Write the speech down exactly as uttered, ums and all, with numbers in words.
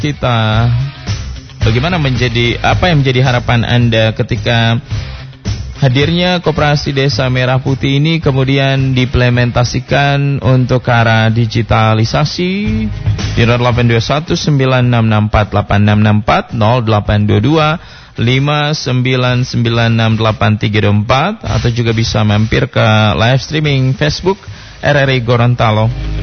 kita. Bagaimana menjadi, apa yang menjadi harapan Anda ketika hadirnya Koperasi Desa Merah Putih ini kemudian diimplementasikan untuk ke arah digitalisasi? Di nol delapan dua satu sembilan enam enam empat delapan enam enam empat, nol delapan dua dua lima sembilan sembilan enam delapan tiga dua empat, atau juga bisa mampir ke live streaming Facebook R R I Gorontalo.